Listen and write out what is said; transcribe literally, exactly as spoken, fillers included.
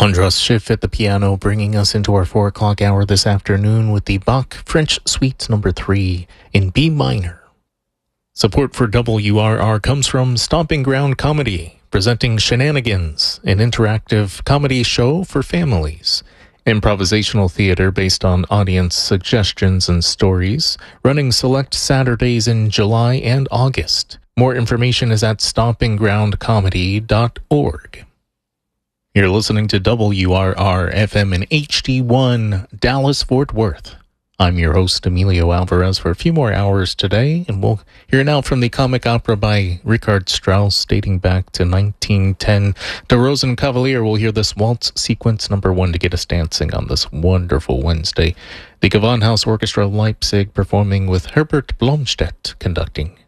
Andras Schiff at the piano, bringing us into our four o'clock hour this afternoon with the Bach French Suite number three in B minor. Support for W R R comes from Stomping Ground Comedy, presenting Shenanigans, an interactive comedy show for families. Improvisational theater based on audience suggestions and stories, running select Saturdays in July and August. More information is at stomping ground comedy dot org. You're listening to W R R F M in H D one, Dallas-Fort Worth. I'm your host, Emilio Alvarez, for a few more hours today, and we'll hear now from the comic opera by Richard Strauss, dating back to nineteen ten. The Rosenkavalier will hear this waltz sequence number one to get us dancing on this wonderful Wednesday. The Gewandhaus Orchestra Leipzig performing with Herbert Blomstedt conducting.